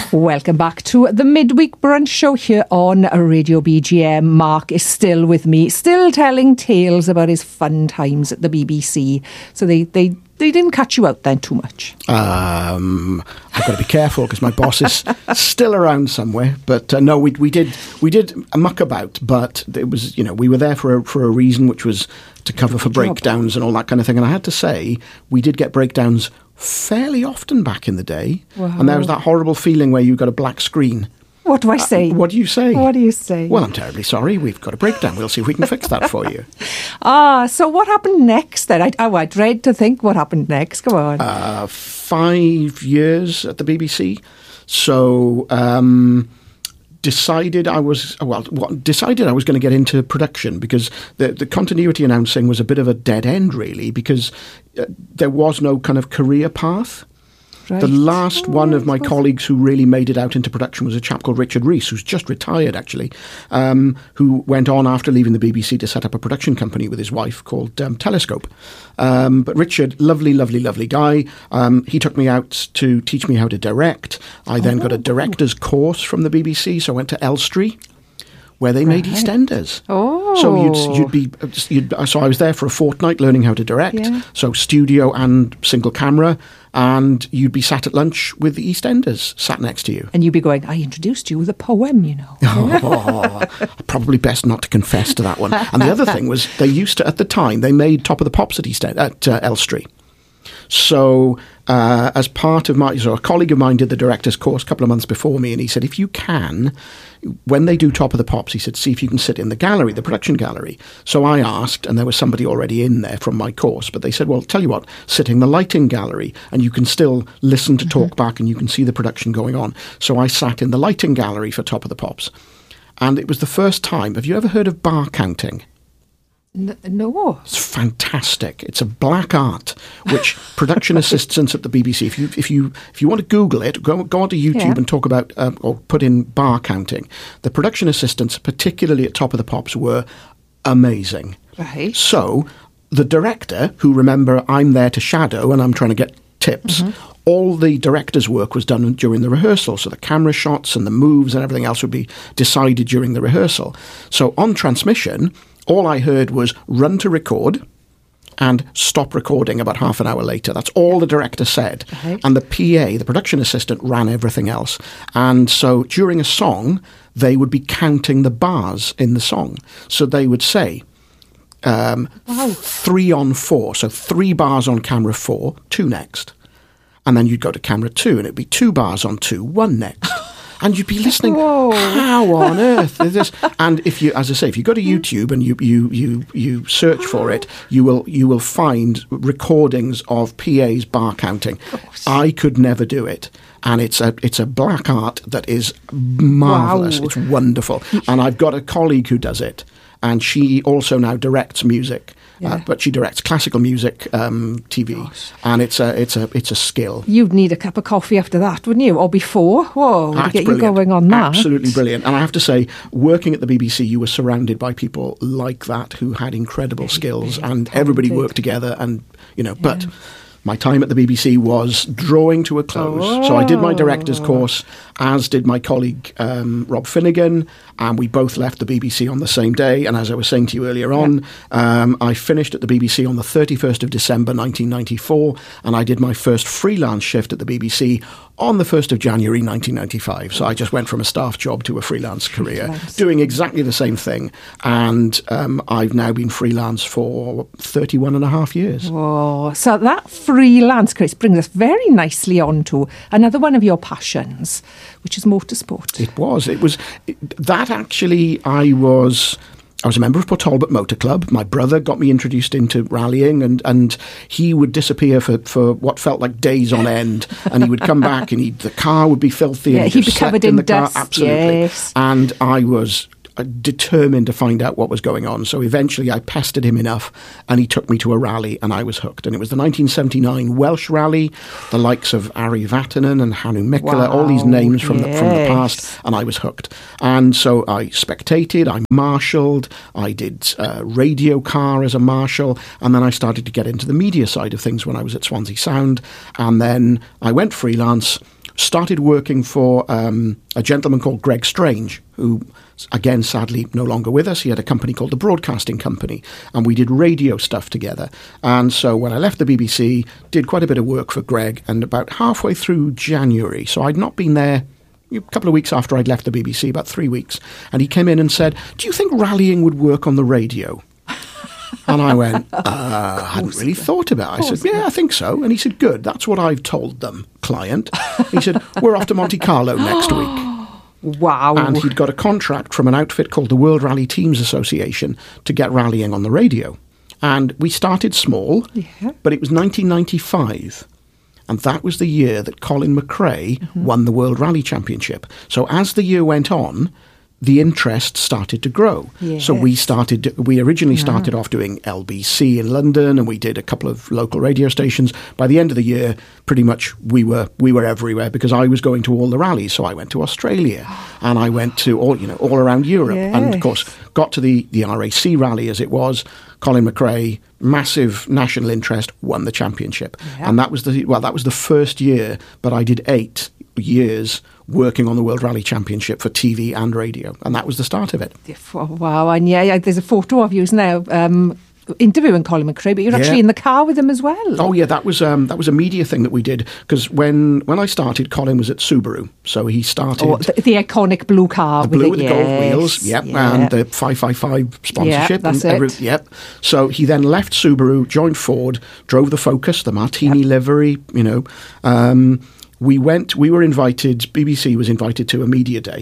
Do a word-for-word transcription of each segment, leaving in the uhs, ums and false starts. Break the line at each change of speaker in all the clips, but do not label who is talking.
Welcome back to the Midweek Brunch Show here on Radio B G M. Mark is still with me, still telling tales about his fun times at the B B C. So they, they, they didn't catch you out then too much.
Um, I've got to be careful because my boss is still around somewhere. But uh, no, we we did we did a muck about, but it was, you know, we were there for a, for a reason, which was to cover for breakdowns and all that kind of thing. And I had to say, we did get breakdowns fairly often back in the day. Wow. And there was that horrible feeling where you got a black screen.
What do I say?
Uh, what do you say?
What do you say?
Well, I'm terribly sorry. We've got a breakdown. We'll see if we can fix that for you.
Ah, so what happened next then? I, oh, I dread to think what happened next. Come on.
Uh, five years at the B B C. So um, decided I was well. Decided I was going to get into production because the the continuity announcing was a bit of a dead end, really, because uh, there was no kind of career path. Right. The last oh, one of my colleagues who really made it out into production was a chap called Richard Rees, who's just retired, actually, um, who went on after leaving the B B C to set up a production company with his wife called um, Telescope. Um, but Richard, lovely, lovely, lovely guy. Um, he took me out to teach me how to direct. I then oh. got a director's course from the B B C, so I went to Elstree, where they made right. EastEnders.
Oh.
So you'd you'd be you'd, so I was there for a fortnight learning how to direct.
Yeah.
So studio and single camera, and you'd be sat at lunch with the EastEnders sat next to you.
And you'd be going, I introduced you with a poem, you know.
Oh, probably best not to confess to that one. And the other thing was, they used to, at the time, they made Top of the Pops at East End, at uh, Elstree. So uh, as part of my, so a colleague of mine did the director's course a couple of months before me, and he said, if you can, when they do Top of the Pops, he said, see if you can sit in the gallery, the production gallery. So I asked, and there was somebody already in there from my course, but they said, well, tell you what, sit in the lighting gallery, and you can still listen to mm-hmm. talk back, and you can see the production going on. So I sat in the lighting gallery for Top of the Pops. And it was the first time, have you ever heard of bar counting?
No.
It's fantastic. It's a black art, which production assistants at the B B C, if you if you if you want to Google it, go go onto YouTube yeah. and talk about uh, or put in bar counting. The production assistants, particularly at Top of the Pops, were amazing.
Right.
So the director, who, remember, I'm there to shadow and I'm trying to get tips. Mm-hmm. All the director's work was done during the rehearsal, so the camera shots and the moves and everything else would be decided during the rehearsal. So on transmission, all I heard was run to record and stop recording about half an hour later. That's all the director said. Okay. And the P A, the production assistant, ran everything else. And so during a song, they would be counting the bars in the song. So they would say, um, wow. three on four. So three bars on camera four, two next. And then you'd go to camera two, and it'd be two bars on two, one next. And you'd be listening, Whoa. how on earth is this? And if you, as I say, if you go to YouTube and you you you you search for it, you will you will find recordings of P A's bar counting. I could never do it. And it's a it's a black art that is marvellous. Wow. It's wonderful. And I've got a colleague who does it. And she also now directs music, yeah. uh, but she directs classical music, um, T V, Gosh. and it's a it's a it's a skill.
You'd need a cup of coffee after that, wouldn't you, or before? Whoa, to get brilliant. you going on that.
Absolutely brilliant. And I have to say, working at the B B C, you were surrounded by people like that who had incredible very, skills, very and talented. Everybody worked together, and you know, yeah. but. My time at the B B C was drawing to a close. Oh. So I did my director's course, as did my colleague um, Rob Finnegan, and we both left the B B C on the same day. And as I was saying to you earlier on, yeah. um, I finished at the B B C on the thirty-first of December nineteen ninety-four, and I did my first freelance shift at the B B C on the first of January nineteen ninety-five. So I just went from a staff job to a freelance career, freelance. doing exactly the same thing. And um, I've now been freelance for thirty-one and a half years.
Whoa. So that freelance, Chris, brings us very nicely on to another one of your passions, which is motorsport.
It was. It was it, that actually I was... I was a member of Port Talbot Motor Club. My brother got me introduced into rallying, and, and he would disappear for, for what felt like days on end. And he would come back, and he the car would be filthy.
Yeah,
and
he'd be covered in, in the dust.
Car. Absolutely.
Yes.
And I was determined to find out what was going on. So eventually I pestered him enough, and he took me to a rally, and I was hooked. And it was the nineteen seventy-nine Welsh Rally, the likes of Ari Vatanen and Hanu Mikkola, wow, all these names from, yes. the, from the past, and I was hooked. And so I spectated, I marshalled, I did uh, radio car as a marshal, and then I started to get into the media side of things when I was at Swansea Sound. And then I went freelance, started working for um, a gentleman called Greg Strange, who, again, sadly no longer with us. He had a company called the Broadcasting Company, and we did radio stuff together. And so when I left the B B C, did quite a bit of work for Greg, and about halfway through January, so I'd not been there a couple of weeks after I'd left the B B C, about three weeks, and he came in and said, "Do you think rallying would work on the radio?" And I went, uh, I hadn't really thought about it. I said, yeah, I think so. And he said, good, that's what I've told them, client. He said, we're off to Monte Carlo next week.
Wow.
And he'd got a contract from an outfit called the World Rally Teams Association to get rallying on the radio. And we started small, yeah. but it was nineteen ninety-five. And that was the year that Colin McRae mm-hmm. won the World Rally Championship. So as the year went on, the interest started to grow. Yes. So we started, we originally started yeah. off doing L B C in London, and we did a couple of local radio stations. By the end of the year, pretty much we were we were everywhere, because I was going to all the rallies. So I went to Australia, and I went to all, you know, all around Europe. Yes. And of course, got to the, the R A C rally as it was. Colin McRae, massive national interest, won the championship. Yeah. And that was the, well, that was the first year, but I did eight years working on the World Rally Championship for T V and radio, and that was the start of it.
Wow. And yeah, yeah there's a photo of you now um, interviewing Colin McRae, but you're actually yeah. in the car with him as well.
Oh yeah, that was um, that was a media thing that we did, because when when I started, Colin was at Subaru, so he started...
Oh, the, the iconic blue car.
The blue with,
with
the
yes,
gold wheels, yep,
yeah.
and the five five five sponsorship.
Yeah, that's
and every,
it.
Yep. So he then left Subaru, joined Ford, drove the Focus, the Martini yep. livery, you know... Um, We went, we were invited, B B C was invited to a media day,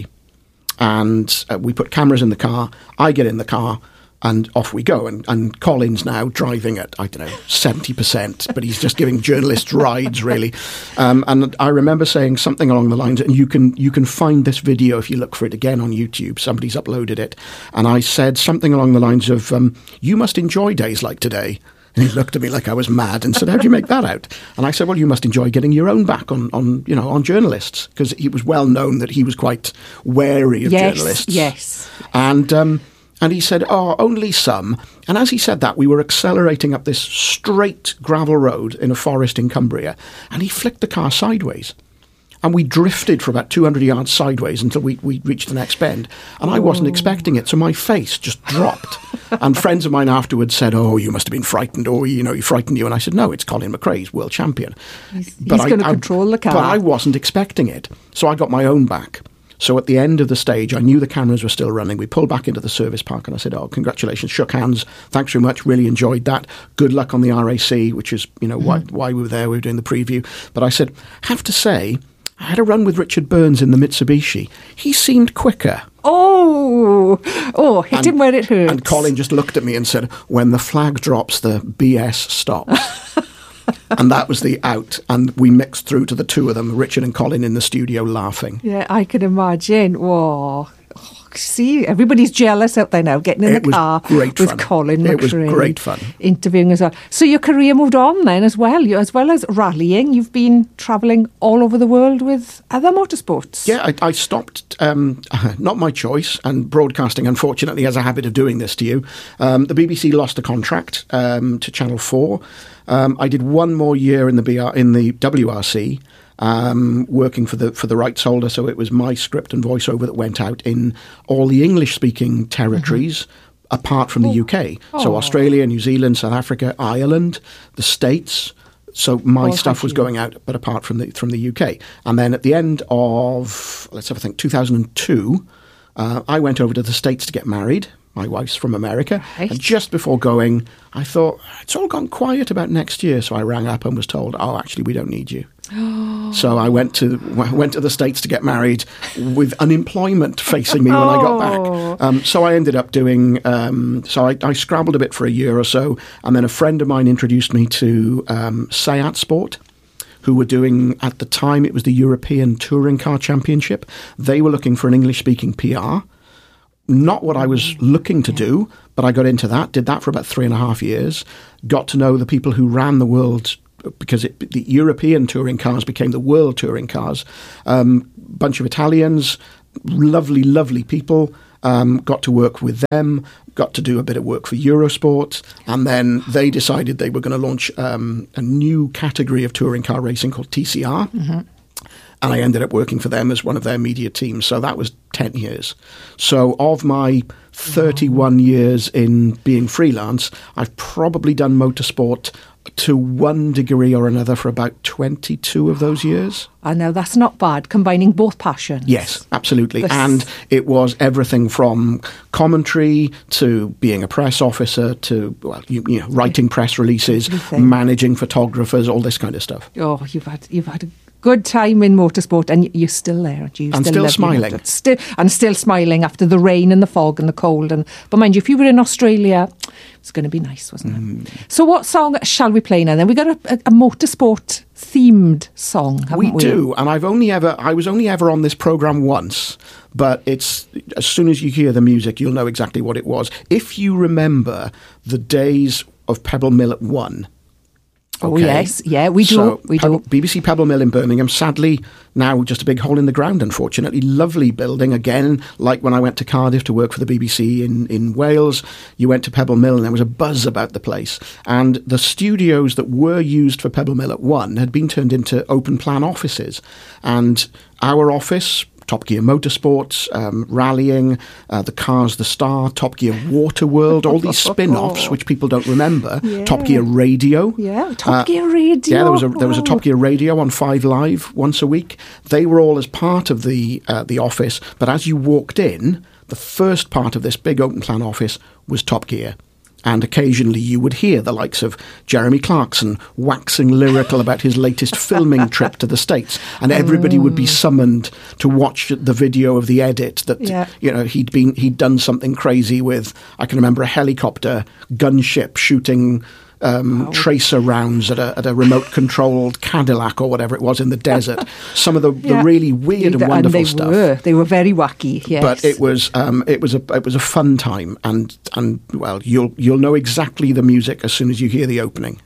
and uh, we put cameras in the car. I get in the car, and off we go. And, and Colin's now driving at, I don't know, seventy percent, but he's just giving journalists rides, really. Um, and I remember saying something along the lines, and you can you can find this video if you look for it again on YouTube. Somebody's uploaded it. And I said something along the lines of, um, you must enjoy days like today. And he looked at me like I was mad and said, how do you make that out? And I said, well, you must enjoy getting your own back on, on you know, on journalists, because it was well known that he was quite wary of
yes,
journalists.
Yes,
And um, and he said, oh, only some. And as he said that, we were accelerating up this straight gravel road in a forest in Cumbria, and he flicked the car sideways. And we drifted for about two hundred yards sideways until we, we reached the next bend. And I wasn't expecting it, so my face just dropped. And friends of mine afterwards said, oh, you must have been frightened, or, you know, he frightened you. And I said, no, it's Colin McRae, he's world champion.
He's, he's going to control the car.
But I wasn't expecting it. So I got my own back. So at the end of the stage, I knew the cameras were still running. We pulled back into the service park, and I said, oh, congratulations, shook hands. Thanks very much, really enjoyed that. Good luck on the R A C, which is, you know, mm-hmm. why, why we were there, we were doing the preview. But I said, have to say, I had a run with Richard Burns in the Mitsubishi. He seemed quicker.
Oh, oh, hit and, him where it hurts.
And Colin just looked at me and said, when the flag drops, the B S stops. And that was the out. And we mixed through to the two of them, Richard and Colin, in the studio laughing.
Yeah, I can imagine. Whoa. See, everybody's jealous out there now, getting in
it
the car
with
fun. Colin McRae.
It was great fun.
Interviewing as well. So your career moved on then as well. You, as well as rallying, you've been travelling all over the world with other motorsports.
Yeah, I, I stopped, um, not my choice, and broadcasting, unfortunately, has a habit of doing this to you. Um, the B B C lost a contract um, to Channel four. Um, I did one more year in the B R, in the W R C. Um, working for the for the rights holder, so it was my script and voiceover that went out in all the English-speaking territories, mm-hmm. apart from the U K. Oh. So Australia, New Zealand, South Africa, Ireland, the States. So my oh, stuff was you. going out, but apart from the from the U K. And then at the end of, let's have a think, two thousand two, uh, I went over to the States to get married. My wife's from America. Right. And just before going, I thought, it's all gone quiet about next year. So I rang up and was told, oh, actually, we don't need you. So I went to went to the States to get married with unemployment facing me when oh. I got back. Um, so I ended up doing, um, so I, I scrabbled a bit for a year or so. And then a friend of mine introduced me to um, Seat Sport, who were doing, at the time, it was the European Touring Car Championship. They were looking for an English-speaking P R. Not what I was looking to do, but I got into that, did that for about three and a half years, got to know the people who ran the world, because it, the European touring cars became the world touring cars. Um, bunch of Italians, lovely, lovely people, um, got to work with them, got to do a bit of work for Eurosport, and then they decided they were going to launch um, a new category of touring car racing called T C R. Mm-hmm. and I ended up working for them as one of their media teams. So that was ten years. So of my thirty-one years in being freelance, I've probably done motorsport to one degree or another for about twenty-two of those years.
I know, that's not bad, combining both passions.
Yes, absolutely.
This-
And it was everything from commentary to being a press officer to, well, you, you know, writing press releases,
Everything.
managing photographers, all this kind of stuff.
Oh, you've had you've had a good time in motorsport, and y- you're still there, aren't you? You
And still
love your
smiling.
motor- Still, and still smiling after the rain and the fog and the cold. And but mind you, if you were in Australia, it's going to be nice, wasn't it?
Mm.
So what song shall we play now? Then we got a, a, a motorsport themed song, haven't we?
We do, and I've only ever, I was only ever on this program once, but it's, as soon as you hear the music, you'll know exactly what it was. If you remember the days of Pebble Mill at one.
Oh
Okay.
yes, yeah, we do.
So,
we
Pebble,
do.
B B C Pebble Mill in Birmingham, sadly now just a big hole in the ground, unfortunately. Lovely building, again, like when I went to Cardiff to work for the B B C in, in Wales, you went to Pebble Mill and there was a buzz about the place. And the studios that were used for Pebble Mill at one had been turned into open plan offices. And our office, Top Gear Motorsports, um, Rallying, uh, The Cars, The Star, Top Gear Waterworld, all these spin-offs which people don't remember.
Yeah.
Top Gear Radio.
Yeah, Top
Uh,
Gear Radio.
Yeah, there was a there was a
Oh.
Top Gear Radio on Five Live once a week. They were all as part of the uh, the office, but as you walked in, the first part of this big open plan office was Top Gear. And occasionally you would hear the likes of Jeremy Clarkson waxing lyrical about his latest filming trip to the States. And everybody would be summoned to watch the video of the edit that,
Yeah.
you know, he'd been he'd done something crazy with, I can remember a helicopter gunship shooting um, tracer rounds at a, at a remote-controlled Cadillac or whatever it was in the desert. Some of the,
Yeah.
the really weird and
Yeah,
wonderful
they
stuff.
Were. They were very wacky, yes.
But it was um, it was a it was a fun time, and and well, you'll you'll know exactly the music as soon as you hear the opening.